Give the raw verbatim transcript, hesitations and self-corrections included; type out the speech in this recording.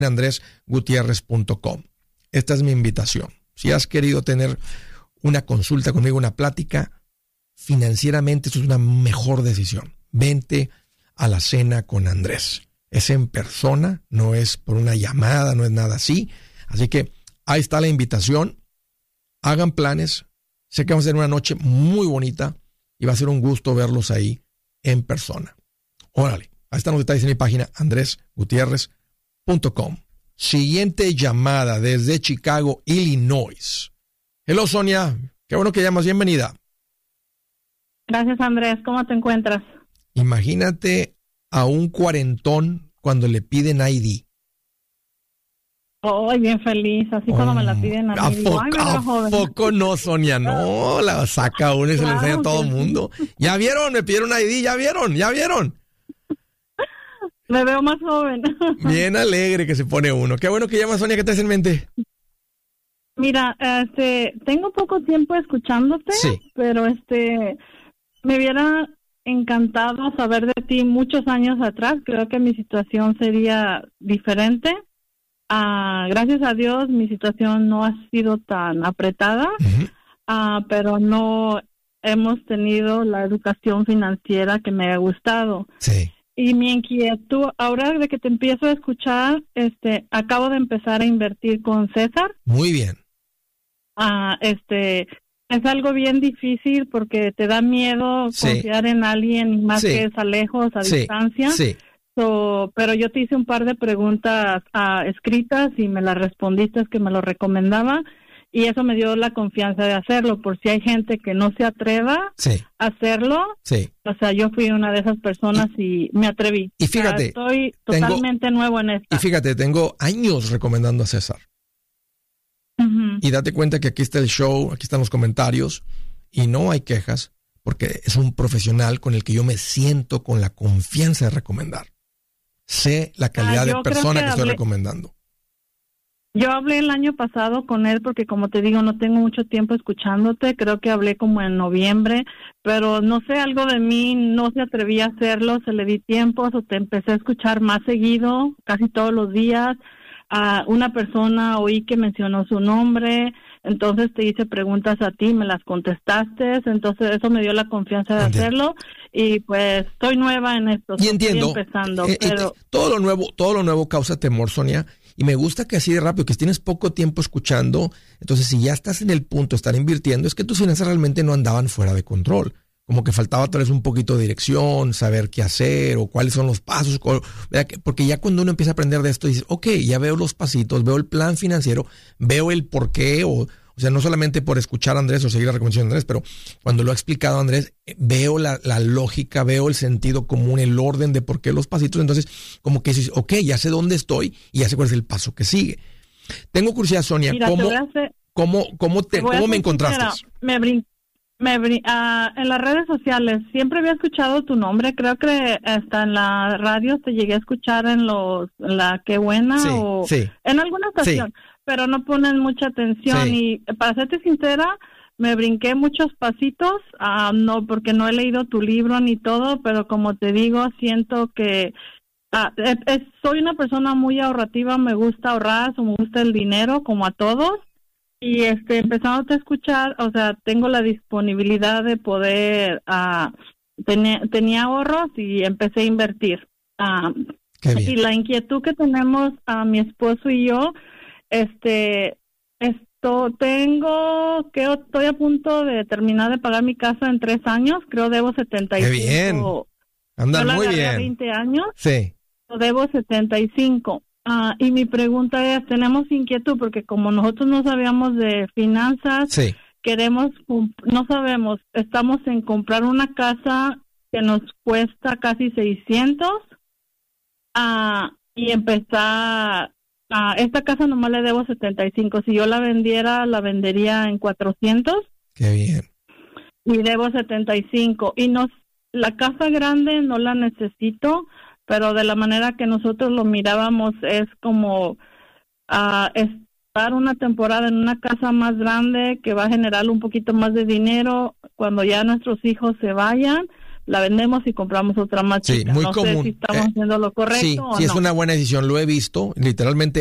andrés gutierrez punto com. Esta es mi invitación. Si has querido tener una consulta conmigo, una plática, financieramente esto es una mejor decisión. Vente a la cena con Andrés. Es en persona, no es por una llamada, no es nada así. Así que ahí está la invitación. Hagan planes. Sé que vamos a tener una noche muy bonita y va a ser un gusto verlos ahí en persona. Órale, ahí están los detalles en mi página, andrés gutierrez punto com. Siguiente llamada desde Chicago, Illinois. Hello, Sonia. Qué bueno que llamas. Bienvenida. Gracias, Andrés. ¿Cómo te encuentras? Imagínate a un cuarentón cuando le piden I D. Oh, bien feliz, así oh, cuando me la piden a mí. ¿A, digo, poco, ¿a poco no, Sonia? No, la saca uno y se claro, le enseña a todo el mundo. Sí. ¿Ya vieron? Me pidieron I D, ¿ya vieron? ¿Ya vieron? Me veo más joven. Bien alegre que se pone uno. Qué bueno que llamas, Sonia. ¿Qué te hace en mente? Mira, este, tengo poco tiempo escuchándote, sí. pero este, me hubiera encantado saber de ti muchos años atrás. Creo que mi situación sería diferente. Uh, gracias a Dios mi situación no ha sido tan apretada, uh-huh. uh, pero no hemos tenido la educación financiera que me ha gustado. Sí. Y mi inquietud, ahora de que te empiezo a escuchar, este, acabo de empezar a invertir con César. Muy bien. Uh, este, es algo bien difícil porque te da miedo sí. confiar en alguien más sí. que es a lejos, a sí. distancia. Sí. So, pero yo te hice un par de preguntas uh, escritas y me las respondiste que me lo recomendaba y eso me dio la confianza de hacerlo por si hay gente que no se atreva sí. a hacerlo. Sí. O sea, yo fui una de esas personas y, y me atreví. Y fíjate, o sea, estoy totalmente tengo, nuevo en esto. Y fíjate, tengo años recomendando a César. Uh-huh. Y date cuenta que aquí está el show, aquí están los comentarios y no hay quejas porque es un profesional con el que yo me siento con la confianza de recomendar. Sé la calidad ah, de persona que, que estoy hablé, recomendando. Yo hablé el año pasado con él porque, como te digo, no tengo mucho tiempo escuchándote. Creo que hablé como en noviembre, pero no sé, algo de mí no se atrevía a hacerlo. Se le di tiempo, o te empecé a escuchar más seguido, casi todos los días. A una persona oí que mencionó su nombre, entonces te hice preguntas a ti, me las contestaste, entonces eso me dio la confianza de entiendo. hacerlo y pues estoy nueva en esto. Y entiendo, estoy empezando, eh, pero... eh, todo lo nuevo, todo lo nuevo causa temor, Sonia, y me gusta que así de rápido, que tienes poco tiempo escuchando, entonces si ya estás en el punto de estar invirtiendo, es que tus finanzas realmente no andaban fuera de control. Como que faltaba tal vez un poquito de dirección, saber qué hacer o cuáles son los pasos. Porque ya cuando uno empieza a aprender de esto, dices, ok, ya veo los pasitos, veo el plan financiero, veo el por qué, o, o sea, no solamente por escuchar a Andrés o seguir la recomendación de Andrés, pero cuando lo ha explicado Andrés, veo la, la lógica, veo el sentido común, el orden de por qué los pasitos. Entonces, como que dices, ok, ya sé dónde estoy y ya sé cuál es el paso que sigue. Tengo curiosidad, Sonia, Mira, ¿cómo, te hacer, cómo, cómo, te, te ¿cómo me encontraste? Sincera, me brinqué. Me, uh, en las redes sociales siempre había escuchado tu nombre, creo que hasta en la radio te llegué a escuchar en los en la Qué Buena sí, o sí. en alguna estación, sí. pero no ponen mucha atención sí. y para serte sincera me brinqué muchos pasitos, uh, no porque no he leído tu libro ni todo, pero como te digo siento que uh, es, es, soy una persona muy ahorrativa, me gusta ahorrar, me gusta el dinero como a todos. Y este, empezando a escuchar, o sea, tengo la disponibilidad de poder, uh, tenía, tenía ahorros y empecé a invertir. Uh, y la inquietud que tenemos a uh, mi esposo y yo, este, esto tengo, que estoy a punto de terminar de pagar mi casa en tres años, creo debo setenta y cinco. ¡Qué bien! Anda muy bien. veinte años. Sí. Debo setenta y cinco. Ah, y mi pregunta es, tenemos inquietud porque como nosotros no sabíamos de finanzas, sí. queremos, no sabemos, estamos en comprar una casa que nos cuesta casi seiscientos ah, y empezar, ah, esta casa nomás le debo setenta y cinco, si yo la vendiera, la vendería en cuatrocientos. Qué bien. Y debo setenta y cinco, y nos, la casa grande no la necesito, pero de la manera que nosotros lo mirábamos es como uh, estar una temporada en una casa más grande que va a generar un poquito más de dinero cuando ya nuestros hijos se vayan, la vendemos y compramos otra más chica. Sí, muy no común. sé si estamos eh, haciendo lo correcto sí, o sí, no. es una buena decisión, lo he visto, literalmente